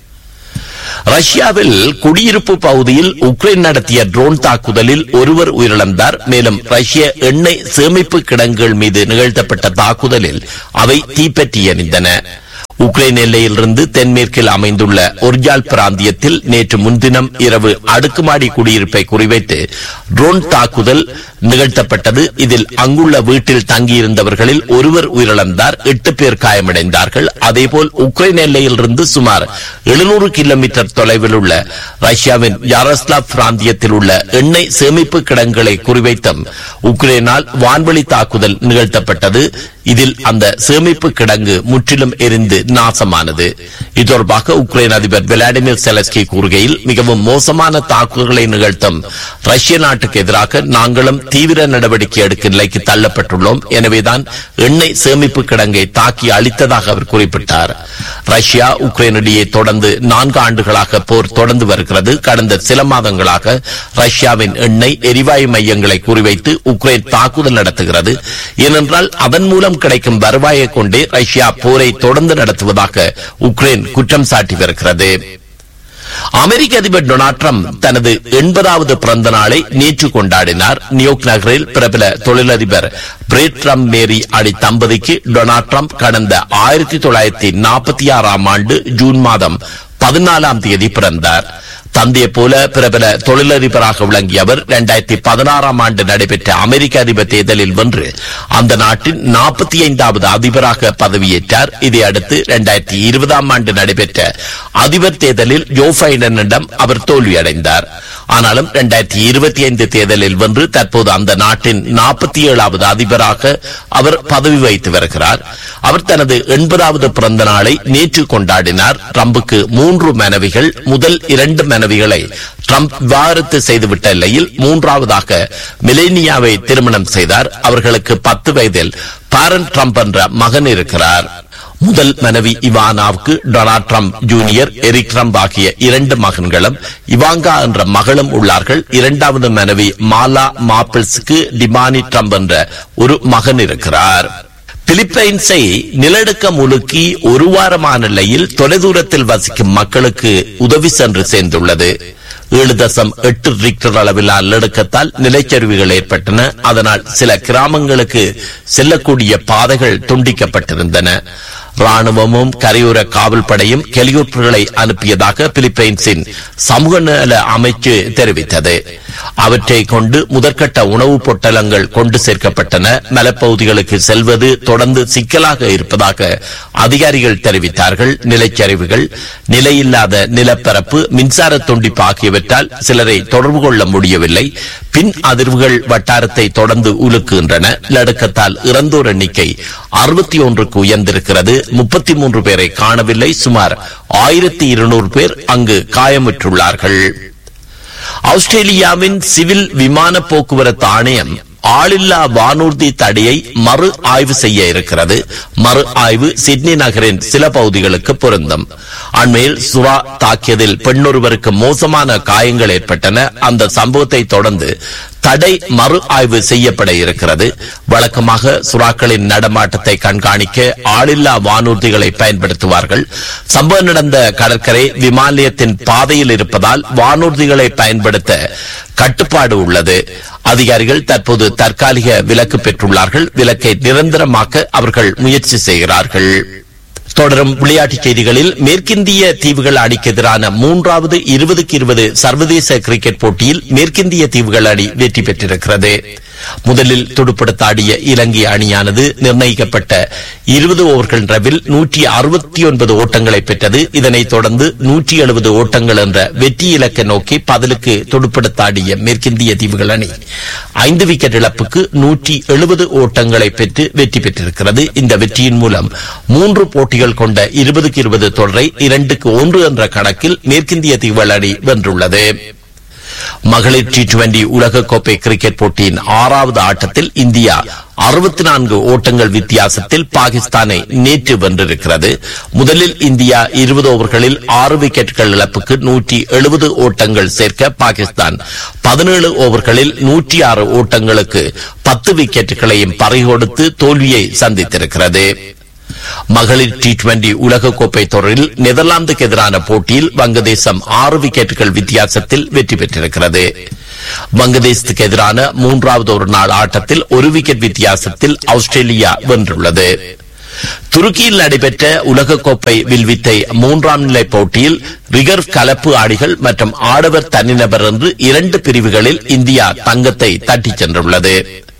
ரஷ்யாவில் குடியிருப்பு பகுதியில் உக்ரைன் நடத்திய ட்ரோன் தாக்குதலில் ஒருவர் உயிரிழந்தார். மேலும் ரஷ்ய எண்ணெய் சேமிப்பு கிடங்குகள் மீது நிகழ்த்தப்பட்ட தாக்குதலில் அவை தீப்பற்றி எரிந்தன. உக்ரைன் எல்லையிலிருந்து தென்மேற்கில் அமைந்துள்ள ஒர்ஜால் பிராந்தியத்தில் நேற்று முன்தினம் இரவு அடுக்குமாடி குடியிருப்பை குறிவைத்து ட்ரோன் தாக்குதல் நிகழ்த்தப்பட்டது. இதில் அங்குள்ள வீட்டில் தங்கியிருந்தவர்களில் ஒருவர் உயிரிழந்தார், எட்டு பேர் காயமடைந்தார்கள். அதேபோல் உக்ரைன் எல்லையிலிருந்து சுமார் எழுநூறு கிலோமீட்டர் தொலைவில் உள்ள ரஷ்யாவின் யாரோஸ்லாவ் பிராந்தியத்தில் உள்ள எண்ணெய் சேமிப்பு கிடங்குகளை குறிவைத்தும் உக்ரைனால் வான்வெளி தாக்குதல் நிகழ்த்தப்பட்டது. இதில் அந்த சேமிப்பு கிடங்கு முற்றிலும் எரிந்து நாசமானது. இது தொடர்பாக உக்ரைன் அதிபர் விளாடிமிர் செலஸ்கி கூறுகையில், மிகவும் மோசமான தாக்குதல்களை நிகழ்த்தும் ரஷ்ய நாட்டுக்கு எதிராக நாங்களும் தீவிர நடவடிக்கை எடுக்கும் நிலைக்கு தள்ளப்பட்டுள்ளோம். எனவேதான் எண்ணெய் சேமிப்பு கிடங்கை தாக்கி அழித்ததாக அவர் குறிப்பிட்டார். ரஷ்யா உக்ரைனிடையே தொடர்ந்து நான்கு ஆண்டுகளாக போர் தொடர்ந்து வருகிறது. கடந்த சில மாதங்களாக ரஷ்யாவின் எண்ணெய் எரிவாயு மையங்களை குறிவைத்து உக்ரைன் தாக்குதல் நடத்துகிறது. ஏனென்றால் அதன் மூலம் கிடைக்கும் வருவாயை கொண்டே ரஷ்யா போரை தொடர்ந்து நடத்துவதாக உக்ரைன் குற்றம் சாட்டி வருகிறது. அமெரிக்க அதிபர் டொனால்ட் ட்ரம்ப் தனது எண்பதாவது பிறந்த நாளை நேற்று கொண்டாடினார். நியூயார்க் நகரில் பிரபல தொழிலதிபர் பிரெட் ட்ரம்ப் மேரி அடி தம்பதிக்கு டொனால்ட் ட்ரம்ப் கடந்த ஆயிரத்தி தொள்ளாயிரத்தி நாற்பத்தி ஆறாம் ஆண்டு ஜூன் மாதம் பதினாலாம் தேதி பிறந்தார். தந்தையை போல பிரபல தொழிலதிபராக விளங்கிய அவர் இரண்டாயிரத்தி பதினாறாம் ஆண்டு நடைபெற்ற அமெரிக்க அதிபர் தேர்தலில் வென்று அந்த நாட்டின் நாற்பத்தி ஐந்தாவது அதிபராக பதவியேற்றார். இதையடுத்து இரண்டாயிரத்தி இருபதாம் ஆண்டு நடைபெற்ற அதிபர் தேர்தலில் ஜோ பைடனிடம் அவர் தோல்வியடைந்தார். ஆனாலும் இரண்டாயிரத்தி இருபத்தி ஐந்து தேர்தலில் வென்று தற்போது அந்த நாட்டின் நாற்பத்தி ஏழாவது அதிபராக அவர் பதவி வகித்து வருகிறார். அவர் தனது எண்பதாவது பிறந்த நாளை நேற்று கொண்டாடினார். ட்ரம்புக்கு மூன்று மனைவிகள். முதல் இரண்டு மனைவிகளை ட்ரம்ப் விவாகரத்து செய்துவிட்ட நிலையில் மூன்றாவதாக மெலேனியாவை திருமணம் செய்தார். அவர்களுக்கு பத்து வயதில் பாரன் ட்ரம்ப் என்ற மகன் இருக்கிறார். முதல் மனைவி இவானாவுக்கு Donald Trump junior, Eric Trump ஆகிய இரண்டு மகன்களும் இவாங்கா என்ற மகளும் உள்ளார்கள். இரண்டாவது மனைவி மாலா மாப்பிள்ஸுக்கு டிமானி ட்ரம்ப் என்ற ஒரு மகன் இருக்கிறார். பிலிப்பைன்ஸை நிலநடுக்கம் உலுக்கி ஒரு வாரமான நிலையில் தொலைதூரத்தில் வசிக்கும் மக்களுக்கு உதவி சென்று சேர்ந்துள்ளது. ஏழு தசம் எட்டு ரிக்டர் அளவிலான நிலநடுக்கத்தால் நிலச்சரிவுகள் ஏற்பட்டன. அதனால் சில கிராமங்களுக்கு செல்லக்கூடிய பாதைகள் துண்டிக்கப்பட்டிருந்தன. ராணுவமும் கரையோர காவல் படையும் ஹெலிகாப்டர்களை அனுப்பியதாக பிலிப்பைன்ஸின் சமூக நல அமைச்சு தெரிவித்தது. அவற்றை கொண்டு முதற்கட்ட உணவுப் பொட்டலங்கள் கொண்டு சேர்க்கப்பட்டன. மலைப்பகுதிகளுக்கு செல்வது தொடர்ந்து சிக்கலாக இருப்பதாக அதிகாரிகள் தெரிவித்தார்கள். நிலச்சரிவுகள், நிலையில்லாத நிலப்பரப்பு, மின்சார துண்டிப்பு ஆகியவற்றால் சிலரை தொடர்பு கொள்ள முடியவில்லை. பின் அதிர்வுகள் வட்டாரத்தை தொடர்ந்து உலுக்குகின்றன. நிலநடுக்கத்தால் இறந்தோர் எண்ணிக்கை அறுபத்தி ஒன்றுக்கு உயர்ந்திருக்கிறது. முப்பத்தி மூன்று பேரை காணவில்லை. சுமார் ஆயிரத்தி இருநூறு பேர் அங்கு காயமுற்றுள்ளார்கள். ஆஸ்திரேலியாவின் சிவில் விமான போக்குவரத்து ஆணையம் ஆளில்லா வானூர்தி தடையை மறு ஆய்வு செய்ய இருக்கிறது. மறு ஆய்வு சிட்னி நகரின் சில பகுதிகளுக்கு பொருந்தும். அண்மையில் சுறா தாக்கியதில் பெண்ணொருவருக்கு மோசமான காயங்கள் ஏற்பட்டன. அந்த சம்பவத்தை தொடர்ந்து தடை மறு ஆய்வு செய்யப்பட இருக்கிறது. வழக்கமாக சுறாக்களின் நடமாட்டத்தை கண்காணிக்க ஆளில்லா வானூர்திகளை பயன்படுத்துவார்கள். சம்பவம் நடந்த கடற்கரை விமான நிலையத்தின் பாதையில் இருப்பதால் வானூர்திகளை பயன்படுத்த கட்டுப்பாடு உள்ளது. அதிகாரிகள் தற்போது தற்காலிக விலக்கு பெற்றுள்ளார்கள். விலக்கை நிரந்தரமாக்க அவர்கள் முயற்சி செய்கிறார்கள். தொடரும் விளையாட்டுச் செய்திகளில் மேற்கிந்திய தீவுகள் அணிக்கு எதிரான மூன்றாவது இருபதுக்கு இருபது சர்வதேச கிரிக்கெட் போட்டியில் மேற்கிந்திய தீவுகள் அணி வெற்றி பெற்றிருக்கிறது. முதலில் துடுப்படுத்தாடிய இலங்கை அணியானது நிர்ணயிக்கப்பட்ட இருபது ஓவர்கள் ரவில் நூற்றி அறுபத்தி ஒன்பது ஓட்டங்களை பெற்றது. இதனைத் தொடர்ந்து நூற்றி எழுபது ஓட்டங்கள் என்ற வெற்றி இலக்கை நோக்கி பதிலுக்கு துடுப்படுத்தாடிய மேற்கிந்திய தீவுகள் அணி ஐந்து விக்கெட் இழப்புக்கு நூற்றி எழுபது ஓட்டங்களை பெற்று வெற்றி பெற்றிருக்கிறது. இந்த வெற்றியின் மூலம் மூன்று போட்டிகள் கொண்ட இருபதுக்கு இருபது தொடரை இரண்டுக்கு ஒன்று என்ற கணக்கில் மேற்கிந்திய தீவுகள் அணி வென்றுள்ளது. மகளிர் டி டுவெண்டி உலகக்கோப்பை கிரிக்கெட் போட்டியின் ஆறாவது ஆட்டத்தில் இந்தியா அறுபத்தி நான்கு ஓட்டங்கள் வித்தியாசத்தில் பாகிஸ்தானை நேற்று வென்றிருக்கிறது. முதலில் இந்தியா இருபது ஓவர்களில் ஆறு விக்கெட்டுகள் இழப்புக்கு நூற்றி எழுபது ஓட்டங்கள் சேர்க்க பாகிஸ்தான் பதினேழு ஓவர்களில் நூற்றி ஆறு ஓட்டங்களுக்கு பத்து விக்கெட்டுகளையும் பறிகொடுத்து தோல்வியை சந்தித்திருக்கிறது. மகளிர் டி டுவெண்டி உலகக்கோப்பை தொடரில் நெதர்லாந்துக்கு எதிரான போட்டியில் வங்கதேசம் ஆறு விக்கெட்டுகள் வித்தியாசத்தில் வெற்றி பெற்றிருக்கிறது. வங்கதேசத்துக்கு எதிரான மூன்றாவது ஒரு நாள் ஆட்டத்தில் ஒரு விக்கெட் வித்தியாசத்தில் ஆஸ்திரேலியா வென்றுள்ளது. துருக்கியில் நடைபெற்ற உலகக்கோப்பை வில்வித்தை மூன்றாம் நிலை போட்டியில் ரிகர்வ் கலப்பு ஆடிகள் மற்றும் ஆடவர் தனிநபர் என்று இரண்டு பிரிவுகளில் இந்தியா தங்கத்தை தட்டிச் சென்றுள்ளது.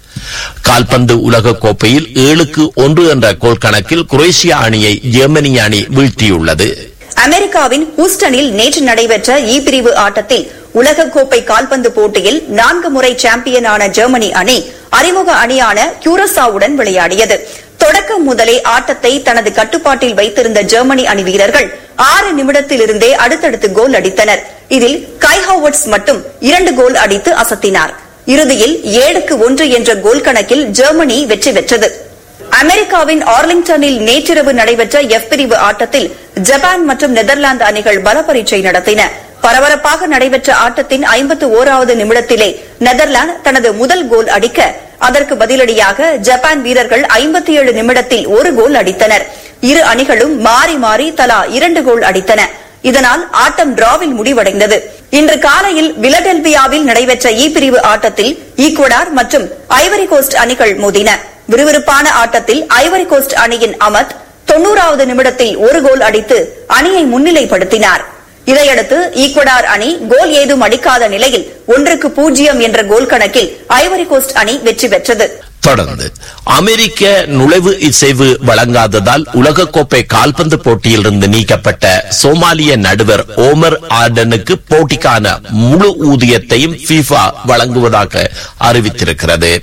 கால்பந்து உலக கோப்பையில் ஏழுக்கு ஒன்று என்ற கோல் கணக்கில் குரோேஷியா அணியை ஜெர்மனி அணி வீழ்த்தியுள்ளது. அமெரிக்காவின் ஹூஸ்டனில் நேற்று நடைபெற்ற இ பிரிவு ஆட்டத்தில் உலகக்கோப்பை கால்பந்து போட்டியில் நான்கு முறை சாம்பியனான ஜெர்மனி அணி அறிமுக அணியான கியூரசாவுடன் விளையாடியது. தொடக்கம் முதலே ஆட்டத்தை தனது கட்டுப்பாட்டில் வைத்திருந்த ஜெர்மனி அணி வீரர்கள் ஆறு நிமிடத்திலிருந்தே அடுத்தடுத்து கோல் அடித்தனர். இதில் கை ஹாவர்ட்ஸ் மட்டும் இரண்டு கோல் அடித்து அசத்தினார். இறுதியில் ஏழுக்கு ஒன்று என்ற கோல் கணக்கில் ஜெர்மனி வெற்றி பெற்றது. அமெரிக்காவின் ஆர்லிங்டனில் நேற்றிரவு நடைபெற்ற எஃப் பிரிவு ஆட்டத்தில் ஜப்பான் மற்றும் நெதர்லாந்து அணிகள் பல பரீட்சை நடத்தின. பரபரப்பாக நடைபெற்ற ஆட்டத்தின் ஐம்பத்தி ஓராவது நிமிடத்திலே நெதர்லாந்து தனது முதல் கோல் அடிக்க, அதற்கு பதிலடியாக ஜப்பான் வீரர்கள் ஐம்பத்தி ஏழு நிமிடத்தில் ஒரு கோல் அடித்தனர். இரு அணிகளும் மாறி மாறி தலா இரண்டு கோல் அடித்தன. இதனால் ஆட்டம் டிராவில் முடிவடைந்தது. இன்று காலையில் பிலடெல்பியாவில் நடைபெற்ற இ பிரிவு ஆட்டத்தில் ஈக்வடார் மற்றும் ஐவரி கோஸ்ட் அணிகள் மோதின. விறுவிறுப்பான ஆட்டத்தில் ஐவரி கோஸ்ட் அணியின் அமத் தொன்னூறாவது நிமிடத்தில் ஒரு கோல் அடித்து அணியை முன்னிலைப்படுத்தினார். இதையடுத்து ஈக்வடார் அணி கோல் ஏதும் அடிக்காத நிலையில் ஒன்றுக்கு பூஜ்ஜியம் என்ற கோல் கணக்கில் ஐவரி கோஸ்ட் அணி வெற்றி பெற்றது. தொடர்ந்து அமெரிக்க நுழைவு இசைவு வழங்காததால் உலகக்கோப்பை கால்பந்து போட்டியிலிருந்து நீக்கப்பட்ட சோமாலிய நடுவர் ஓமர் ஆர்டனுக்கு போட்டிக்கான முழு ஊதியத்தையும் ஃபீஃபா வழங்குவதாக அறிவித்திருக்கிறது.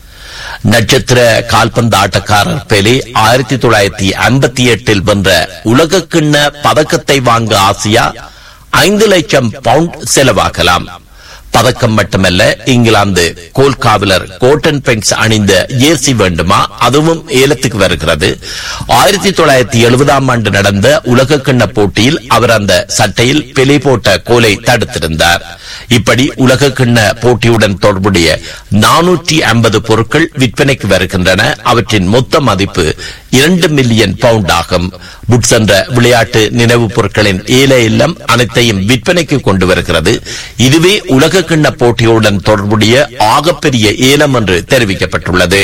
நட்சத்திர கால்பந்து ஆட்டக்காரர் பெலே ஆயிரத்தி தொள்ளாயிரத்தி ஐம்பத்தி எட்டில் வென்ற உலக கிண்ண பதக்கத்தை வாங்க ஆசியா ஐந்து லட்சம் பவுண்ட் செலவாகலாம். பதக்கம் மட்டுமல்ல, இங்கிலாந்து கோல்காவலர் கோட்டன் பென்ஸ் அணிந்த ஜேர்சி வேண்டுமா, அதுவும் ஏலத்துக்கு வருகிறது. ஆயிரத்தி தொள்ளாயிரத்தி எழுபதாம் ஆண்டு நடந்த உலக கிண்ண போட்டியில் அவர் அந்த சட்டையில் பெலே போட்ட கோலை தடுத்திருந்தார். இப்படி உலக கிண்ண போட்டியுடன் தொடர்புடைய நானூற்றி ஐம்பது பொருட்கள் விற்பனைக்கு வருகின்றன. அவற்றின் மொத்த மதிப்பு இரண்டு மில்லியன் பவுண்ட் ஆகும். புட்ஸ் என்ற விளையாட்டு நினைவு பொருட்களின் ஏல இல்லம் அனைத்தையும் விற்பனைக்கு கொண்டு வருகிறது. இதுவே உலக கிண்ண போட்டியுடன் தொடர்புடைய ஆகப்பெரிய ஏலம் என்று தெரிவிக்கப்பட்டுள்ளது.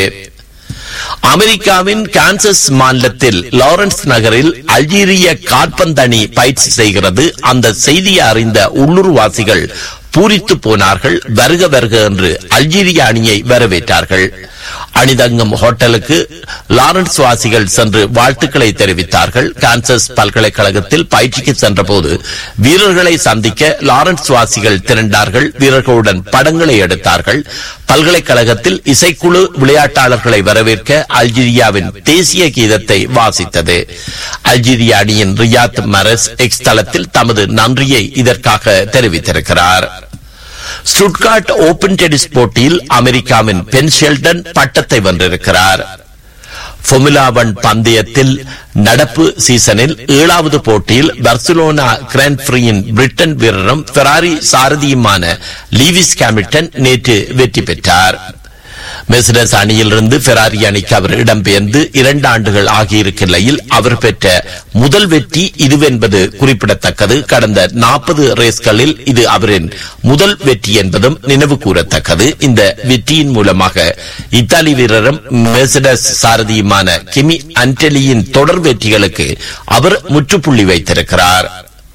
அமெரிக்காவின் கான்சஸ் மாநிலத்தில் லாரன்ஸ் நகரில் அல்ஜீரிய காற்பந்தணி பயிற்சி செய்கிறது. அந்த செய்தியை அறிந்த உள்ளூர்வாசிகள் பூரித்து போனார்கள். வருக வருக என்று அல்ஜீரிய அணியை வரவேற்றார்கள். அணிதங்கம் ஹோட்டலுக்கு லாரன்ஸ் வாசிகள் சென்று வாழ்த்துக்களை தெரிவித்தார்கள். கான்சஸ் பல்கலைக்கழகத்தில் பயிற்சிக்கு சென்ற போது வீரர்களை சந்திக்க லாரன்ஸ் வாசிகள் திரண்டார்கள். வீரர்களுடன் படங்களை எடுத்தார்கள். பல்கலைக்கழகத்தில் இசைக்குழு விளையாட்டாளர்களை வரவேற்க அல்ஜீரியாவின் தேசிய கீதத்தை வாசித்தது. அல்ஜீரிய அணியின் ரியாத் மரஸ் எக்ஸ் தளத்தில் தமது நன்றியை இதற்காக தெரிவித்திருக்கிறார். ஸ்டுட்கார்ட் ஓபன் டென்னிஸ் போட்டியில் அமெரிக்காவின் பென் ஷெல்டன் பட்டத்தை வென்றிருக்கிறார். ஃபார்முலா ஒன் பந்தயத்தில் நடப்பு சீசனில் ஏழாவது போட்டியில் பார்சிலோனா கிராண்ட் பிரியின் பிரிட்டன் வீரரும் ஃபெராரி சாரதியுமான லீவிஸ் ஹாமில்டன் நேற்று வெற்றி பெற்றார். மெர்சிடஸ் அணியிலிருந்து ஃபெராரி அணிக்கு அவர் இடம்பெயர்ந்து இரண்டு ஆண்டுகள் ஆகியிருக்கும் நிலையில் அவர் பெற்ற முதல் வெற்றி இதுவென்பது குறிப்பிடத்தக்கது. கடந்த நாற்பது ரேஸ்களில் இது அவரின் முதல் வெற்றி என்பதும் நினைவு கூறத்தக்கது. இந்த வெற்றியின் மூலமாக இத்தாலி வீரரும் மெர்சிடஸ் சாரதியுமான கிமி அன்டெலியின் தொடர் வெற்றிகளுக்கு அவர் முற்றுப்புள்ளி வைத்திருக்கிறார்.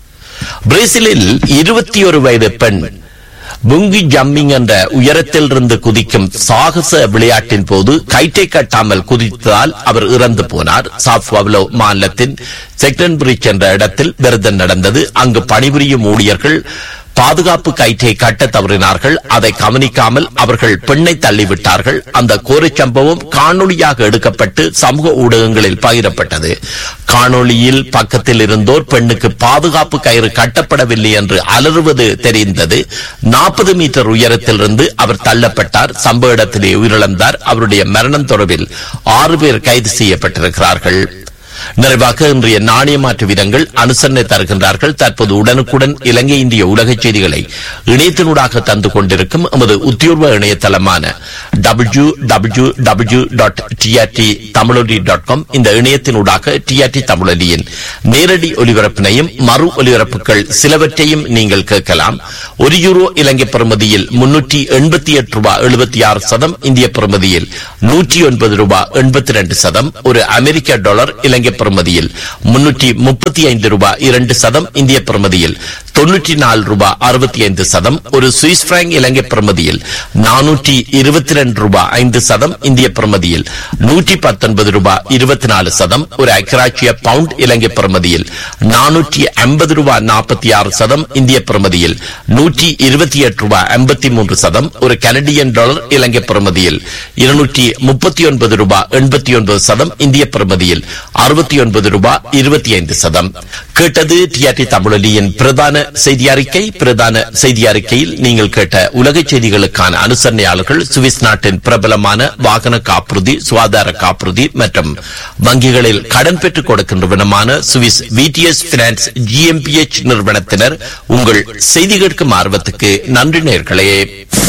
பிரேசிலில் இருபத்தி ஒரு வயது பெண் புங்கி ஜம்பிங் என்ற உயரத்தில் இருந்து குதிக்கும் சாகச விளையாட்டின் போது கயிற்றை கட்டாமல் குதித்ததால் அவர் இறந்து போனார். சாப் பவுலோ மாநிலத்தின் செக்டன்பரிட்ஜ் என்ற இடத்தில் விருதம் நடந்தது. அங்கு பணிபுரியும் ஊழியர்கள் பாதுகாப்பு கயிற்றை கட்ட தவறினார்கள். அதை கவனிக்காமல் அவர்கள் பெண்ணை தள்ளிவிட்டார்கள். அந்த கோர சம்பவம் காணொலியாக எடுக்கப்பட்டு சமூக ஊடகங்களில் பகிரப்பட்டது. காணொலியில் பக்கத்தில் இருந்தோர் பெண்ணுக்கு பாதுகாப்பு கயிறு கட்டப்படவில்லை என்று அலறுவது தெரிந்தது. நாற்பது மீட்டர் உயரத்திலிருந்து அவர் தள்ளப்பட்டார். சம்பவ இடத்திலே உயிரிழந்தார். அவருடைய மரணம் தொடர்பில் ஆறு பேர் கைது செய்யப்பட்டிருக்கிறார்கள். நிறைவாக இன்றைய நாணய மாற்று வீதங்கள் அனுசரணை தருகின்றார்கள். தற்போது உடனுக்குடன் இலங்கை இந்திய உலக செய்திகளை இணையத்தினூடாக தந்து கொண்டிருக்கும் எமது உத்தியோர்வ இணையதளமான W W W dot TRT தமிழொலி டாட் காம் இந்த இணையத்தினூடாக டிஆர்டி தமிழொலியின் நேரடி ஒலிபரப்பினையும் மறு ஒலிபரப்புகள் சிலவற்றையும் நீங்கள் கேட்கலாம். ஒரு யூரோ இலங்கை பெறுமதியில் முன்னூற்றி எண்பத்தி எட்டு ரூபாய் எழுபத்தி ஆறு சதம், இந்திய பெறுமதியில் நூற்றி ஒன்பது ரூபாய் எண்பத்தி இரண்டு சதம், ஒரு அமெரிக்க டாலர் இலங்கை பெறுமதியில் முன்னூற்றி முப்பத்தி ஐந்து ரூபாய் இரண்டு சதம், இந்திய பெறுமதியில் தொன்னூற்றி நாலு ரூபாய் அறுபத்தி ஐந்து சதம், ஒரு சுவிஸ் பிராங்க் இலங்கை பெறுமதியில் நானூற்றி இருபத்தி இரண்டு ரூபாய் ஐந்து சதம், இந்திய பெறுமதியில் நூற்றி பத்தொன்பது ரூபாய் இருபத்தி நாலு சதம், ஒரு ஐக்கிராட்சிய பவுண்ட் இலங்கை பெறுமதியில் நானூற்றி ஐம்பது ரூபாய் நாற்பத்தி ஆறு சதம், இந்திய பெறுமதியில் நூற்றி இருபத்தி எட்டு ரூபாய் ஐம்பத்தி மூன்று சதம், ஒரு கனடியன் டாலர் இலங்கை பெறுமதியில் இருநூற்றி முப்பத்தி ஒன்பது ரூபாய் எண்பத்தி ஒன்பது சதம், இந்திய பெறுமதியில் அறுபத்தி ஒன்பது ரூபாய் இருபத்தி ஐந்து சதம். கேட்டது டிஆர்டி தமிழொலியின் பிரதான செய்தி அறிக்கை. பிரதான செய்தி அறிக்கையில் நீங்கள் கேட்ட உலக செய்திகளுக்கான அனுசரணையாளர்கள் சுவிஸ் நாட்டின் பிரபலமான வாகன காப்புறுதி, சுகாதார காப்புறுதி மற்றும் வங்கிகளில் கடன் பெற்றுக் கொடுக்கின்றவனமான சுவிஸ் விடிஎஸ் பினான்ஸ் ஜிஎம்பிஎச் நிறுவனத்தினர். உங்கள் செய்தி கேட்கும் ஆர்வத்துக்கு நன்றி நேயர்களே.